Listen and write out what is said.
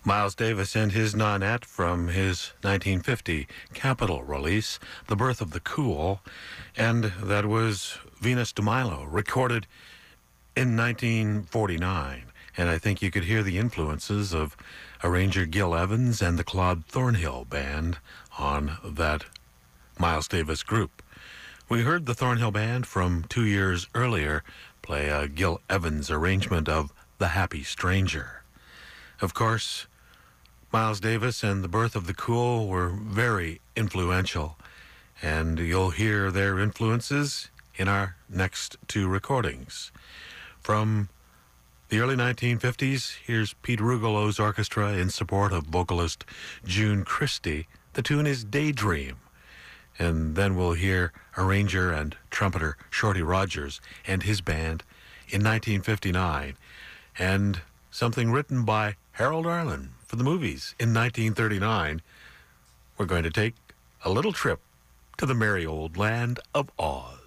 Miles Davis and his Nonette from his 1950 Capitol release, The Birth of the Cool, and that was Venus de Milo, recorded in 1949. And I think you could hear the influences of arranger Gil Evans and the Claude Thornhill Band on that Miles Davis group. We heard the Thornhill Band from 2 years earlier play a Gil Evans arrangement of The Happy Stranger. Of course, Miles Davis and The Birth of the Cool were very influential, and you'll hear their influences in our next two recordings. From the early 1950s, here's Pete Rugelo's orchestra in support of vocalist June Christy. The tune is Daydream. And then we'll hear arranger and trumpeter Shorty Rogers and his band in 1959, and something written by Harold Arlen for the movies in 1939. We're going to take a little trip to the merry old land of Oz.